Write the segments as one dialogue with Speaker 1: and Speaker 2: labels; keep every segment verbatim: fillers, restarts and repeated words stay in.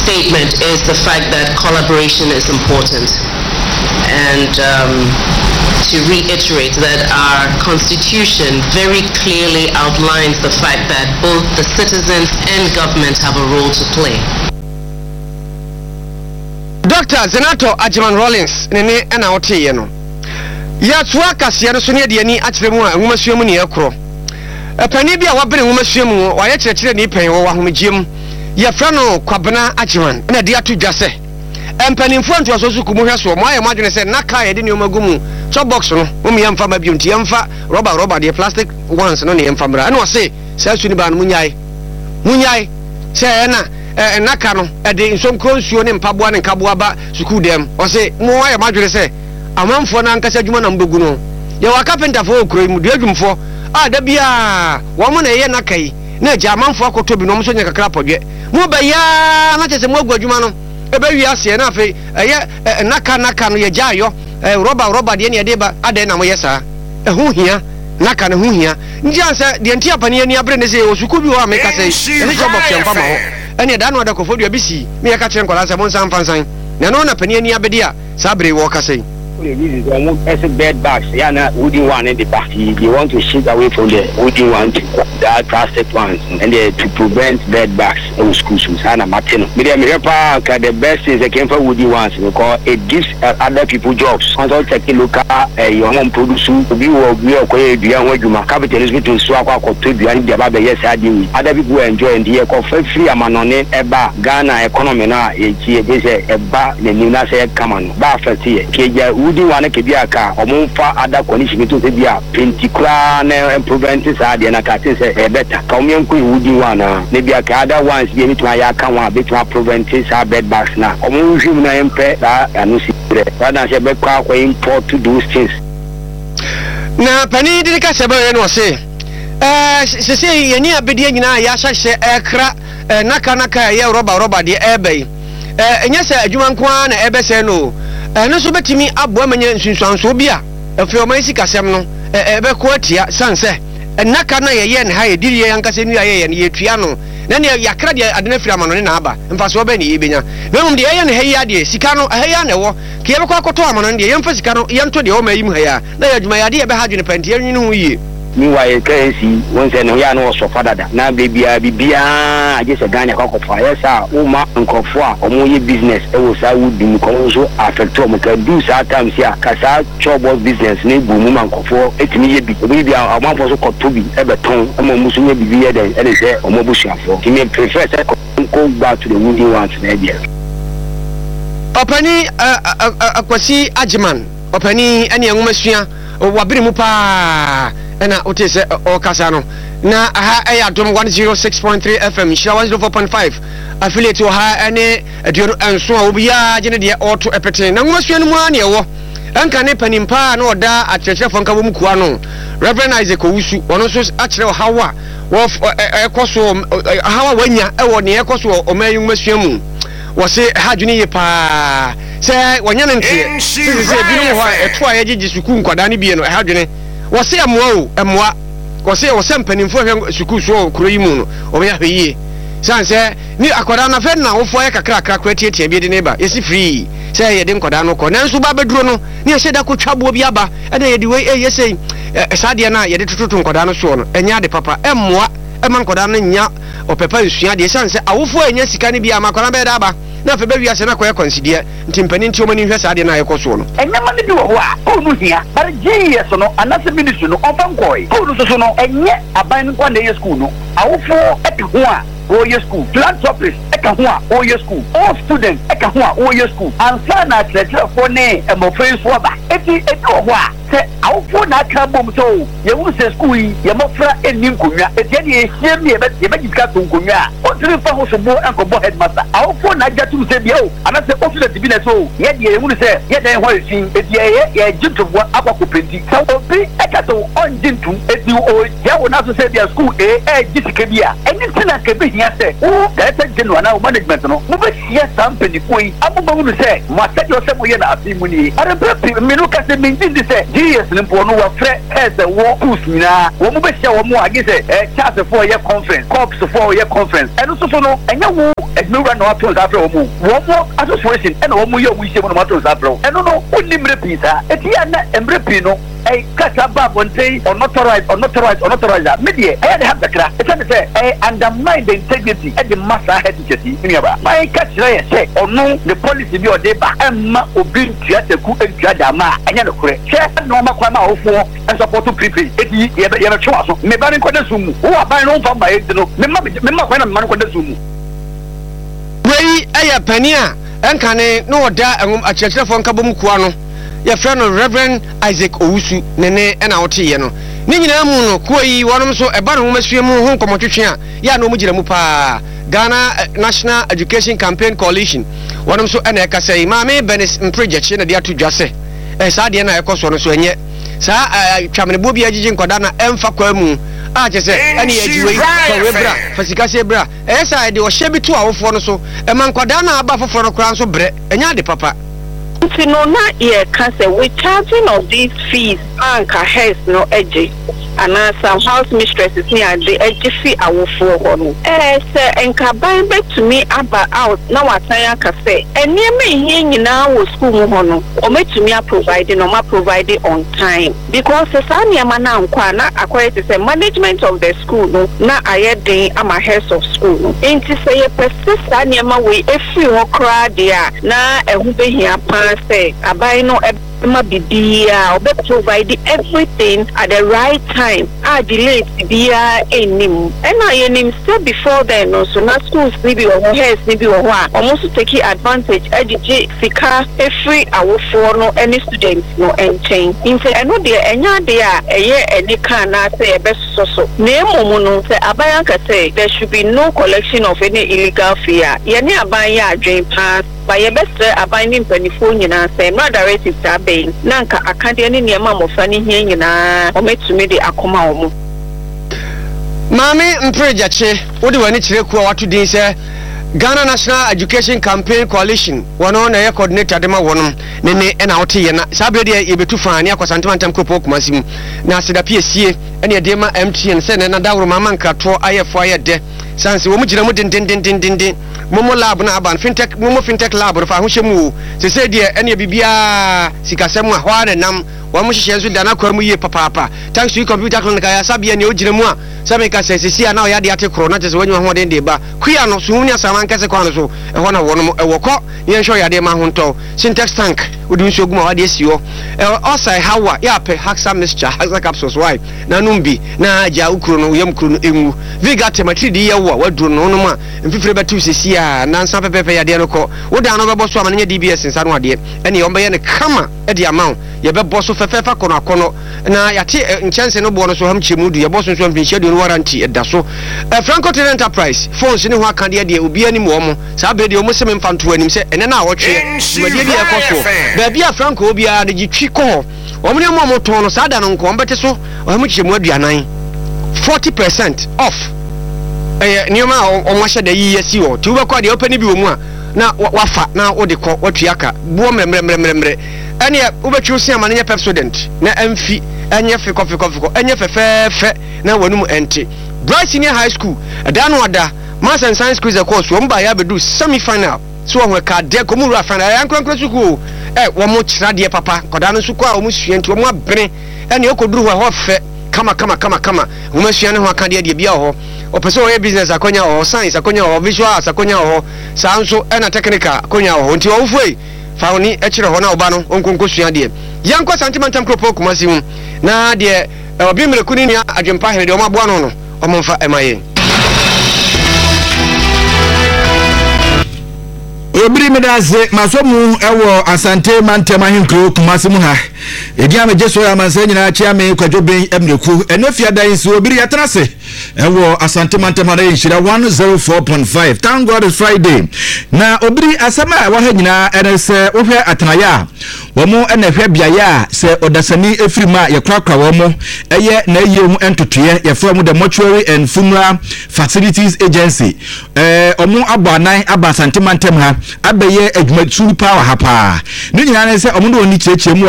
Speaker 1: statement is the fact that collaboration is important. And um, to reiterate that our Constitution very clearly outlines the fact that both the citizens and government have a role to play.
Speaker 2: Doctor Zenato Ajman Rollins, Nene and Aote Yeno. Yatwaka Sierra Sonia Diani Atremo, and Monsieur Muniacro. A penibia wabri Monsieur, or yet a nipe or Wahumijim, Yafrano, Kwabana Ajman, and a dear to Jase. And pen in front was also Kumuhaso, my imagine said Naka, Ediniomagumu, Chop box, Mummy Amfama Beauty Amfa, Robber Robber, the plastic ones, and only Amfamra. And was say, Sasuniban Munyai Munyai, say Anna. Eh nakano e de nsom kronsuo ne mpaboa ne nkaboaba suku dem o se mo ya madwere se amanfo na nkasa dwuma na mbegu no ye wa carpenter fo okro mu de adwumfo a da bia wo mo na ye nakai na ja amanfo akoto bi no mo so nya kakra podwe mo ba ya na tese mo agwa dwuma no e ba wi ase na afi ye naka naka no ye ja yo roba roba de ne de ba ade na mo ye sa e hu hia naka ne hu hia njansa de ntia pane ni abre ne se osuku bi wa meka se e se job of champa ma ho ene da no da ko fodu abisi me ya ka kire nkola se mo nsan fansan na no na pani ani abedi a sabre wo ka sei
Speaker 3: this is almost as a bed bags yeah na wooden one in the back they want to shift away from the wooden one to the plastic ones and they to prevent bed bags in schools sana matino me dey me pa ka the best is they came for wooden ones because it gives uh, other people jobs and also check local uh, your home produce obi wo obi okoye dua ho adwuma capitalism to so akwa akoto dua ni dia ba be yes adi other people enjoy and here for free amanone eba Ghana economy na e tie dey say eba na ni na say come on ba fati e keja wudi wane ke bia ka omunfa ada condition to say bia particular na improvement sa de na ka say e better ka omen ku wudi wana ne bia ka ada ones bi ni to ya ka wa be to prevent sa bed bags na omun hwim na empe da anu si re na say be kwa kwa import to those things
Speaker 2: na pani de ka se ba no say eh se se ye ni abedi nyina ya hyehye ekra naka naka ye roba roba de ebe eh enya se adwuma nko na ebe se no eno so betimi abo manya nsunsuanso bia efe o man sikasem no ebe ko atia sanse naka na ye ye ne ha ye diri ye yankase nu ye ye ne ye tua no na ne yakra de adena firi amano ne na aba mfaso oba ne ye benya memum de ye ne ha ye ade sika no ha ya ne wo ke ye ko akoto amano ne ye mfa sika no ye nto de o ma yim ha ya na ya adwuma ya de ye be ha dwene panti ye nwinu hu yi
Speaker 3: ni wa ye currency won say no ya no so fada da na bebia bibia aje se Ghana kwa kwa yes a uma nkofo a omo ye business e wo sa wudi ko so affect o mo ka do sa times ya ka sa chobos business ne bu mu nkofo etimi ye bi bibia amanfo so koto bi e beton e mo musu ye bibi ye den e de say omo busuafo ki me prefer say go back to the wudi one to the there
Speaker 2: opani akwasi Ajman opani ene enwomasua wabiri mu pa ena otese o kasa no na ha eya dom one oh six point three F M Shira one oh four point five affiliate o ha ene aduo enso a obia gene de auto epete na nwasua no mu an ewo anka ne panimpa na oda akyerɛkyerɛfo nka bom kuwa no Reverend Isaac Owusu ono so akyerɛ hawa wo ekoso hawa wanya ewo ne ekoso o mayun masua mu wo se hadwene ye pa se wanya ne ntie se se bi no ho eto a yegigi suku nkwada ne bie no hadwene wo se amoa o amoa wo se wo se mpanimfo hwe suku so kuro yi mu no o be ahweye sanse ni akwada na fe na wo fo ye kakra kakra tietie bi de ne ba yesi free se ye de nkwada no ko nanso ba beduro no ne ye da ko twabo bi aba e de ye de we e ye sei sade na ye de tututu nkwada no so no enya de papa amoa e man nkwada no nya o pepa nsua de sanse awofo enya sika ne bi ama kwada be da ba na fe be wi ase na ko ye consider ntimpani nti o mani hwe sade na ye ko so no
Speaker 4: enema ne bi wo ho a o nu hia bar Jesus no anase ministry no ofan koi o nu so no enye aban kwa na ye school no awofo eti ho a o ye school philanthropist eka ho a o ye school all students eka ho a o ye school ansa na church for ne emofin so ba eti eti wo ho a se awofo na aka bom so ye wu se school yi ye mofra eni nkonwa eti ne ye hie mi ye be ye be jika to nkonwa o tiri fa ho so bo enko bo headmaster awofo na gatu se bia o anase o student bi na so ye de ye wu se ye den ho esin eti ye ye jito bo akwa ko penti so obi eka to on jintu eti o ye wo na so se bia school e e jisike bia eni tina ke bi hia se o director general na management no mo be hia sampeni koi abuba wu se mo asedi o se mo ye na afimu ni are pe mi no ka se mi ndi se yes nimpo no wa fre head the war push na wo mo be hia wo mo age se eh chance for your conference corps for your conference and so so no enya wo edmura no ato za fra omu wo mo association e na wo mo ye wo ise mo no ato za fra e no no onni mre pisa e ti ya na emre pi no e kasa ba bonte unauthorized unauthorized unauthorized media e dey have the crack e say e undermine the integrity e the master head teachers ni aba my catch say say onu the policy bi o dey ba emma obi ntua teku entua dama anya no kure say no makwa ma ofo and support to prepare e ti ye be ye be twa so me ba ni kwada sumu wo aban no fa ba e no me ma me ma kwa na me ma kwada sumu
Speaker 2: wei aya pania enkane no oda engum akyerɛkyerɛfo nkabom kuwa no your friend Reverend Isaac Owusu nene ena wote ye no ni nyina mu no ko yi wonom so eba no homasue mu ho nkomotwetwe a ya no mu gira mu pa Ghana National Education Campaign Coalition wonom so ena eka sei maame Benis Mprejeche na dia to dwase eh saa de na ekoso no so enye saa twamene bo bia gigi nkoda na emfa kwa mu a che se ene ajiwe ko webra fasika se bra eh saa de o hye to awofo no so e man nkoda na aba foforo no kran so bre enya de papa.
Speaker 5: You know, not yet, cancer. We're charging of these fees, anchor has no edge. And as some house mistresses near the edge fee, I will for eh, sir, and cabin back to me about out now. What I can say, and near me here in our school, or make to me a providing or my providing on time because the Sanya Mana Kwana acquired the management of the school. Now I had the I'm a head of school. And to say a persist Sanya way if you walk crowd there now, and who be here say I buy no be uh provide everything at the right time. I delay be enim and I name still before then also not schools maybe or has maybe or almost taking advantage educate sika every hour for no any students no and change in say I know there enya there a year any can say best so so name no say abayanka say there should be no collection of any illegal fee yeni abaya dream pass by your best abiding twenty-four nyina say no directive tabe nanka akade ne niam amofra ne hia nyina o metumi de akoma omo
Speaker 2: Mame Mprejeche wodi wani kire kuwa watu din se Ghana National Education Campaign Coalition wono na ye coordinator de ma wonom ne ne na wote ye na sabe de ye betu fani akosantema ntam kropo kumasim na aseda piesie ene de ma M T N se ne na dawro mama nkrato ayefo ayede sanse wo mu gina mu din din din din din momo lab na aban fintech momo fintech lab fa ho hyemu se se de ene bibia sikasem a hwa na nam wa mo hyehyɛ nso dana kwar mu ye papa thanks to computer clinic ya sabia ne ogina mu a sabe ka se se na o ya de ate kro na tese wanyu ho de de ba kuya no so hu nya sama nkase kwa no so e ho na wo no e wo kɔ ye nhwo ya de ma ho ntɔ syntax tank odi nso guma wa de siwo e osai hawa ya pe haxa mixture haxa capsules why na numbi na ja ukuro no yam kuro no enwu viga tematri di ye wo waduro no no ma mfifire betu sesi a na nsa pepepe ya de no kɔ wo da no bebo so ama nya D B S nsa no ade ene yomba ye ne kama e de amount ye bebo so fefefa kono akono na yate nchanse no bo no so ham chemudu ye bo so so mfinhye de warranty e da so Franco Trade Enterprise phones ne ho akande de obi ani mo mo sa be de o mo se memfanto anim se ene na awotwe made de e koso ba bia Franco obi a de gitwi ko o mo ne mo mo ton no sa da no nko mbete so o mo chemu aduanan forty percent off eh nioma o mo hye da yi yesi o ti wo be ko de opani bi wo mu a na wafa na wo de ko watuaka buo mremre mremre mremre ene ubetwu se amane Pepsodent na amfi enye fe kofi kofi ko enye fefefe na wanum ente Bright Senior High School ada no ada Maths and Science quiz course wo mba ya bedu semi final so wo ka de ko mu ra final ya nkwankwa suku eh wo mo kira de papa koda no suku a wo mu sua nti wo mu abene ene okoduru ho fe kama kama kama kama wo ma sua ne ho aka de de bia ho o pese o business akonya o science akonya o visual akonya o sanso ena technical akonya o nti wo fuei fauni echire ho na oba no onkonko sua de yanko sentimental kropo kumasi mu na de obi mrekuni ni adwempa hene de o maboa no no o momfa emaye
Speaker 6: obiri medaze masomu ewo asante mantema hinkro kumasi mu ha edi ame jeso ya manse nyina chia me kwadwoben emneku enefia dan so obiri yatrase ewo asante mantema na yinhira one oh four point five. Thank God it's Friday na obiri asama wa ha nyina enese wohwe atanaya wo mu enehwe biaya se odasani efirima yakrakra wo mu eye na yemu entotoye yefra mu the Mortuary and Funeral Facilities Agency eh omu abanan aba asante mantema ha abeye adwumatu power hapa ni nyina ne se omu do ni chechemu wo miamia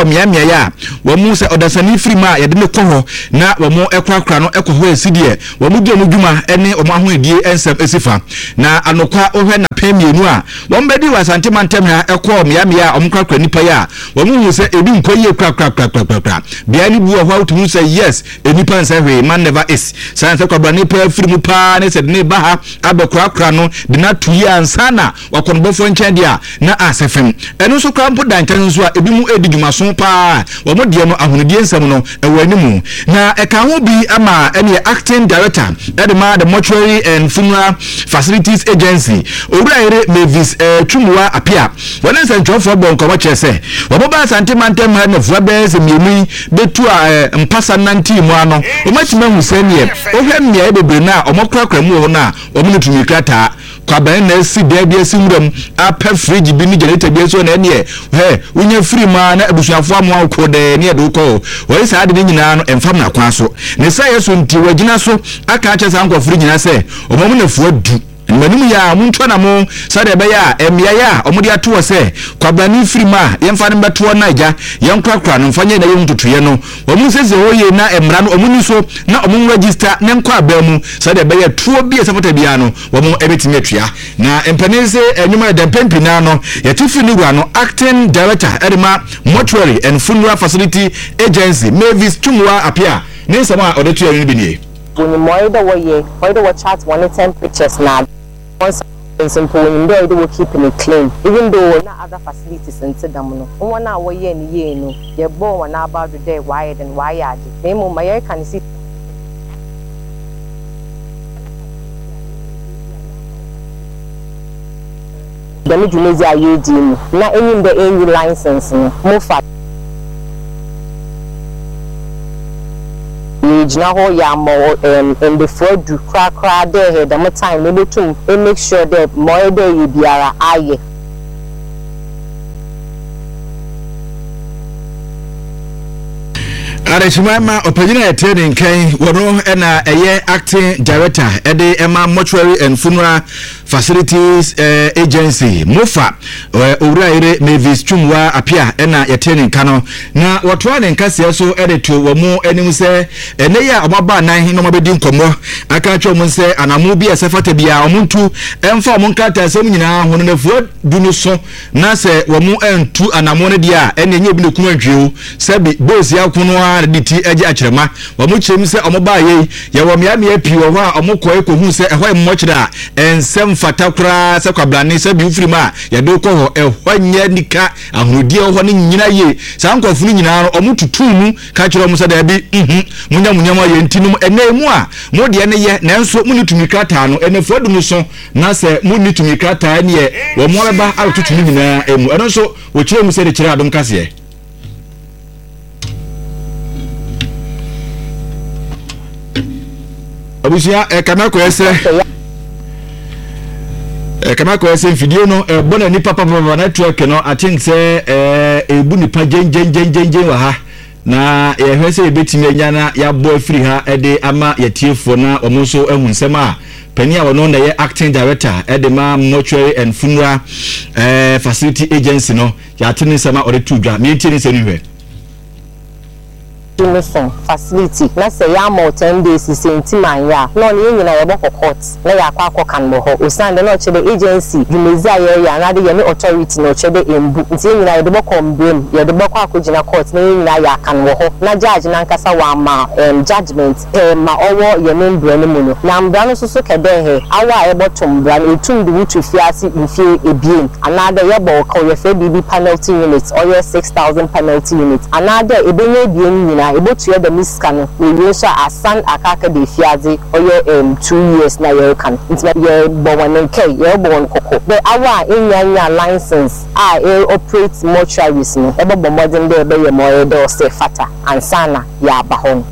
Speaker 6: ya wo mu se odasani firi ma ye de ne koho na wo mu ekrakra no ekoho esidie wo mu de mu dwuma ene wo mu ahoedie ensem esifa na anokwa ohwe na pemienu a wo mbedi wasante mantem ha ekọ miamia omkrakra nipa ya wo mu hu se ebi nkoye krakra krakra krakra bia ni bu ho to say yes enipa nsa hwe man never is sanse kwabra nipa firi mu pa ne se de ne ba ha abekrakra no de na tuyi ansana wakonbofo nchen dia na asefem eno so krampo dantan so a ebi mu edi dwumaso pa wo mo de no ahonodie nsem no ewanimu na eka ho bi ama ene acting director edema the mortuary and funeral facilities agency owurayere Mavis eh, Twumwa apia wona nsentwofo bonko mo chese wo bo ba sante mantem ha na fuwa be se mienu betu a eh, mpasa nanti mu ano o matima hu senie o hwe mmia bebre na o mokrakra mu ho na o mu tumi krata kwaban na si da bia si muram apa fridge bi ni generator bi so na ene he unya free ma na abusuafo amu akọ de ne do ko wo isa ade nyina no emfam na kwa so ne sai yeso nti wagina so aka ache sa nkọ fridge na se o mo na fuwa du manum ya muntu na mo sade be ya emia ya omudi ato se kwabani free ma yemfa ne beto na agya yenkrakra no mfanye na yemtutuye no omu sese hoye na emra no omuni so na omu register ne nkwa abamu sade be ya tuo bi esafota bia no omu ebetimi atua na empanese enyuma de pempi na no yetifi ni gwa no acting director edema mortuary and funeral facility agency Mavis Twumwa apia ne nsama odetu ya ni binie
Speaker 7: when more the way why the chat one temperatures now once simple when they will keeping it clean even though na other facilities in them no one na way ni ye no ye born one about the day why and why are they mo my can see the new Tunisia ye di na any the A U license no mo fa Now, ya more and before do crack crack there, the more time we to make sure that more day you be our eye.
Speaker 6: Arechimama opinion attending Kane Wano and a acting director at the Emma Mortuary and Funeral Facilities uh, Agency Mofa Uraire Mavis Twumwa apia ena attending Kano na watwa ne nkase so editor wo mu enim se ene ya obaba nan no mabedi nkomo aka twa mu se anamu bi esefata bia omuntu emfa omunkata asem nyina hono na fu dunu so na se wo mu entu anamu ne dia ene nye bi ne kuma dweu se bi boss ya kuno diti eje akyerema wo mu kyerem se omoba ye ye wo mia mia pi wo ha omukọ ekohu se ehwa mmokyera ensem fatakura se kwablane se bi ufiri ma ye do ko ho ehwa nya nika ahurudie ho ne nyina ye sa nkofunu nyina no omututumu ka kyerem se da bi mhm munya munya ma ye ntinum enemu a mo de ne ye nanso munitumi krata no enefu adum so na se munitumi krata ne ye wo mo ba alututumi nyina emu eno so wo kyerem se de kyerem adum kase Abusia e kana ko ese e kana ko ese video no e bona ni papa papa network no I think say e ebu ni pa jen jen jen jen jen wa ha na e hwese e betimi anya na ya boy free ha e de ama ya tiefo na omonso ehun sema Penia wono na ye acting director e de ma mortuary and funeral eh facility agency no ya tini sema ore tudwa me tini se niwe
Speaker 7: Listen, facility. Let's say ya more ten days is in Timanya. No, you know, about court. Let ya kwa can mo. We stand no the agency. You may say ya another yemi authority no chede embu. Nti you know the book on blame. You the book kwa kujina court. Na you know ya can mo. Na judge na nkasa wa ma um judgment. Eh ma owo yemi brand mu no. Na mbra no so so kede he. Awa e bottom brand. Etum di wutu fiasi mfie ebien. Another ye bo ka ye fe B B penalty units or your six thousand penalty units. Another ebenye ebien nyina able to hear the miskano we resha asan akaka de fiaze oyo um two years na you can it's like your born k your born koko the our in license I operate mortuaries no ebe bo modern dey be your more do say fata and sana ya bahon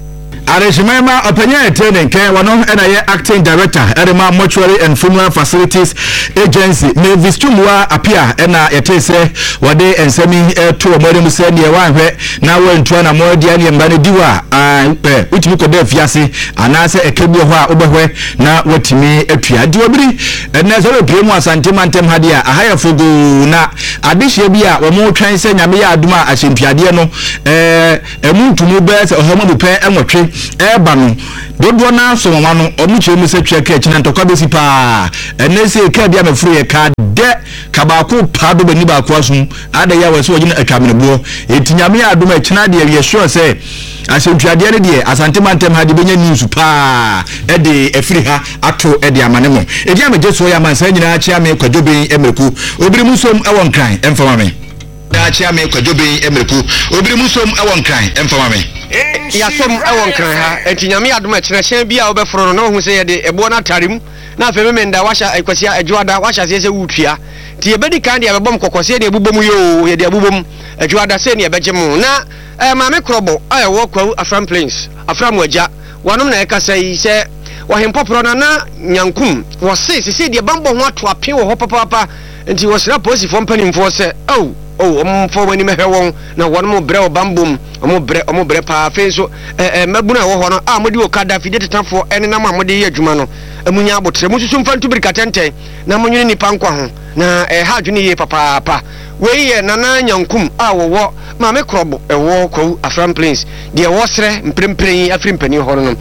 Speaker 6: Arishimema openya training ke wano na ye acting director Erema Mortuary and Funeral Facilities Agency Mavis Tumwa apia na yete se wade ensemi to omori mu se ne wanhwe na wantua na modi ane mbane diwa eh utimi ko da fiase anase ekebu ho a obehwe na watimi atua di obiri na so be mu asante mantem hade a ahaya fogo na adehye bi a wo mo twan se nyame ya aduma ahyempiade no eh emuntumu be se ohoma bu pe enwotwe eba no dodo na so mama no omu chemu se twa ka china ntokwa besi pa enese ka bia mefuru ye ka de ka ba ko pa do bani ba ko asum ada ya wase ogina atwamenebuo etinyame ya aduma china de ye sure se asentuade ne de asante mantem ha de benya news pa e de efiri ha ato e de amane mo e dia me jeso ya mansa nyina chia me kwadwoben emeku obiri musom e won kran emfama me da chia me kwadwoben emeku obiri musom e won kran emfama me
Speaker 2: ya som e won kran ha entinyame adoma kire hyen bia obeforo no na hu se ye de ebo na tarem na afeme menda washa akwasi adwoada washa se se wutua ti ye bedi kan de abebom kokose de abubom yo ye de abubom adwoada se ne ebegem na eh maame krobo aye wo kwawu Afram Plains Afram waja wanom na ekasa yi se wo hempopro na na nyankum wo se se de bambo ho ato ape wo ho papa papa nti wo sira police fo mpanimfo se oh oh um for when me hwewon na won mo bre obambom mo bre mo bre pa fenso eh eh mabuna wo ho no ah modi okada fide tetafo ene na ma modi ye adwuma no amunya abotre mususu mfantu birikatente na munwini nipa nkwa ho na eh ha adwene ye papa papa we ye nana nyankum ah wo wo ma me krobo e wo kwawu Afram Plains de wo sre mprempren afri mpani ho no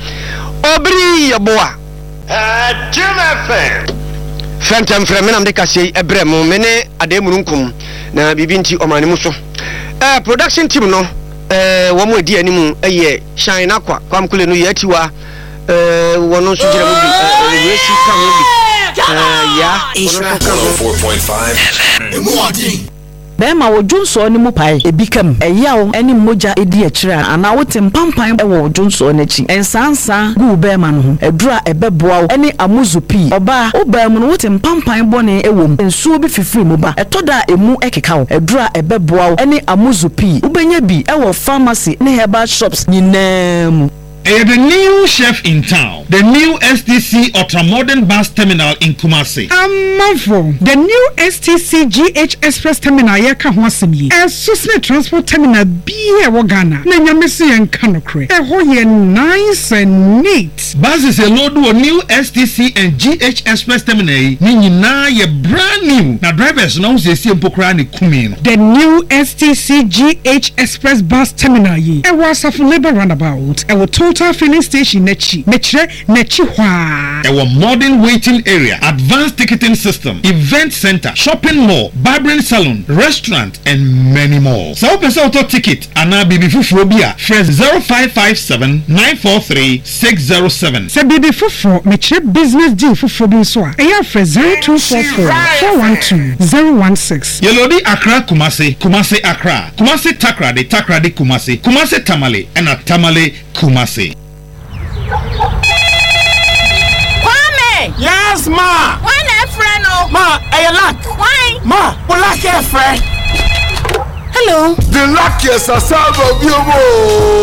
Speaker 2: obri ye boa eh Jimmy Phantom from Menam de Cassie, a bremo, mene ademurunkum, na bibinti omanimuso. Eh, production team no, eh, one more dear animal, a year, shine aqua, come cool no yetiwa, eh, one on Suja movie, eh,
Speaker 8: four point five
Speaker 9: Bema wo Johnson ni mu pai ebikam eyawo eni moja edi akira ana wote mpampan e wo Johnson nachi ensansa gu bema no ho edura ebeboa eni amuzupi oba obam no wote mpampan bone ewom ensuo bi fifiri mu ba etoda emu ekeka wo edura ebeboa eni amuzupi ubenya bi e wo pharmacy ne herbal shops nyinam.
Speaker 10: Uh, the new chef in town, the new S T C Ultramodern Bus Terminal in Kumasi.
Speaker 11: Amavo, the new S T C G H Express Terminal yeka hwasemi. E susne transport terminal biye wo Ghana. Na nyamesi yen kanokre. E ho ye nice and neat.
Speaker 10: Buses a load of new S T C and G H Express Terminal ni nyina ye brand new. Na drivers no se si empokra ni kumi no.
Speaker 11: The new S T C G H Express Bus Terminal yi. E was of labor roundabout. E wo total filling station nechi mechre nechi hwa
Speaker 10: a modern waiting area, advanced ticketing system, event center, shopping mall, barbering salon, restaurant and many more. So person auto ticket ana bibi fufu bia fresh zero five five seven nine four three six zero seven.
Speaker 11: Se bibi fufu mechre business deal fufu bi so a e fresh zero two four four four one two zero one six.
Speaker 10: Yelodi Accra Kumasi, Kumasi Accra, Kumasi Takra de Takra de Kumasi, Kumasi Tamale and a Tamale Kumasi.
Speaker 12: Kwame!
Speaker 13: Yes, ma!
Speaker 12: Why not friend?
Speaker 13: Ma, I lack.
Speaker 12: Why?
Speaker 13: Ma, we lack a friend.
Speaker 12: Hello.
Speaker 13: The luckiest are salvo,